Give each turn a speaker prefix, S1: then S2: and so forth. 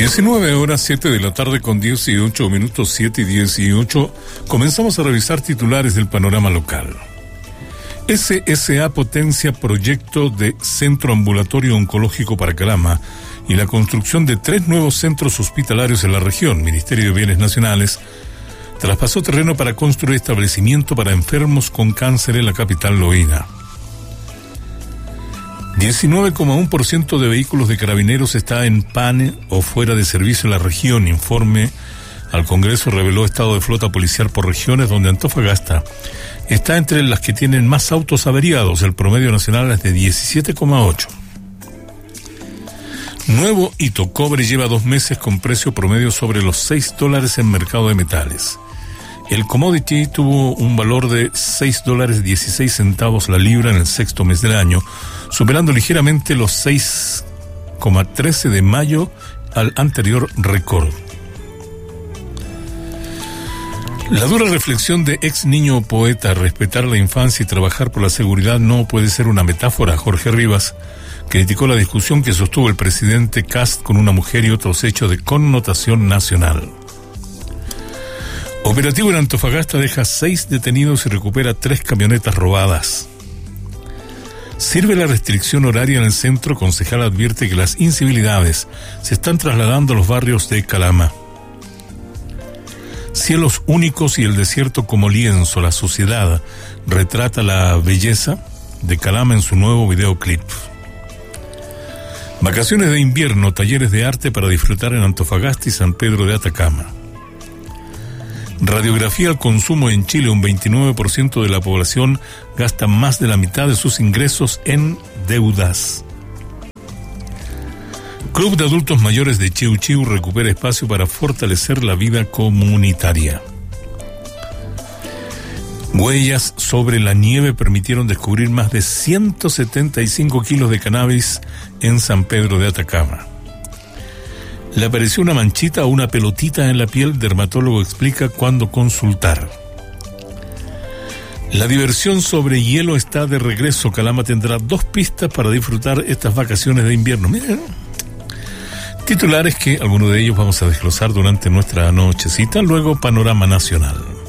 S1: 19 horas 7 de la tarde con 18 minutos, 7 y 18. Comenzamos a revisar titulares del panorama local. SSA potencia proyecto de Centro Ambulatorio Oncológico para Calama y la construcción de 3 nuevos centros hospitalarios en la región. Ministerio de Bienes Nacionales traspasó terreno para construir establecimiento para enfermos con cáncer en la capital loína. 19,1% de vehículos de carabineros está en PANE o fuera de servicio en la región. Informe al Congreso reveló estado de flota policial por regiones, donde Antofagasta está entre las que tienen más autos averiados. El promedio nacional es de 17,8. Nuevo hito: cobre lleva 2 meses con precio promedio sobre los $6 en mercado de metales. El commodity tuvo un valor de $6.16 la libra en el sexto mes del año, superando ligeramente los 6,13 de mayo al anterior récord. La dura reflexión de ex niño poeta: respetar la infancia y trabajar por la seguridad no puede ser una metáfora. Jorge Rivas criticó la discusión que sostuvo el presidente Kast con una mujer y otros hechos de connotación nacional. Operativo en Antofagasta deja 6 detenidos y recupera 3 camionetas robadas. Sirve la restricción horaria en el centro. Concejal advierte que las incivilidades se están trasladando a los barrios de Calama. Cielos únicos y el desierto como lienzo. La sociedad retrata la belleza de Calama en su nuevo videoclip. Vacaciones de invierno, talleres de arte para disfrutar en Antofagasta y San Pedro de Atacama. Radiografía al consumo en Chile. Un 29% de la población gasta más de la mitad de sus ingresos en deudas. Club de Adultos Mayores de Chiu Chiu recupera espacio para fortalecer la vida comunitaria. Huellas sobre la nieve permitieron descubrir más de 175 kilos de cannabis en San Pedro de Atacama. Le apareció una manchita o una pelotita en la piel. Dermatólogo explica cuándo consultar. La diversión sobre hielo está de regreso. Calama tendrá 2 pistas para disfrutar estas vacaciones de invierno. Miren, titulares que algunos de ellos vamos a desglosar durante nuestra nochecita. Luego, panorama nacional.